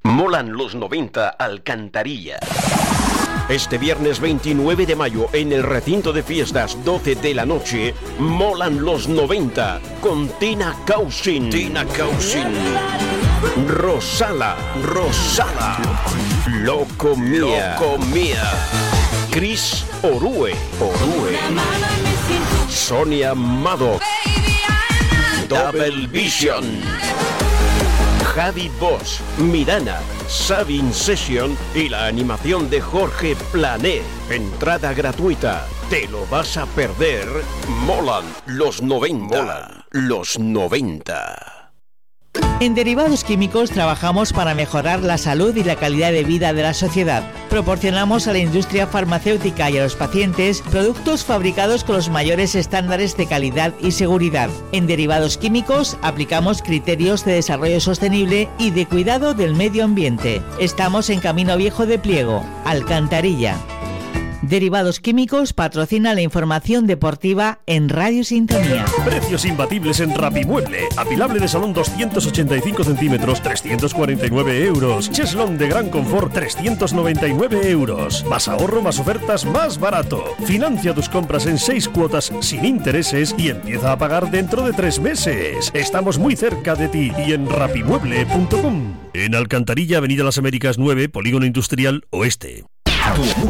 Molan los 90 Alcantarilla. Este viernes 29 de mayo en el recinto de fiestas 12 de la noche, Molan los 90 con Tina Causin. Rosala. Loco Mía. Chris Orue. Sonia Maddox. Double Vision. Javi Bosch, Mirana, Sabin Session y la animación de Jorge Plané. Entrada gratuita. ¿Te lo vas a perder? Molan los 90. En Derivados Químicos trabajamos para mejorar la salud y la calidad de vida de la sociedad. Proporcionamos a la industria farmacéutica y a los pacientes productos fabricados con los mayores estándares de calidad y seguridad. En Derivados Químicos aplicamos criterios de desarrollo sostenible y de cuidado del medio ambiente. Estamos en Camino Viejo de Pliego, Alcantarilla. Derivados Químicos patrocina la información deportiva en Radio Sintonía. Precios imbatibles en Rapimueble. Apilable de salón 285 centímetros, 349 euros. Cheslón de gran confort, 399 euros. Más ahorro, más ofertas, más barato. Financia tus compras en 6 cuotas sin intereses y empieza a pagar dentro de 3 meses. Estamos muy cerca de ti y en rapimueble.com. En Alcantarilla, Avenida Las Américas 9, Polígono Industrial Oeste.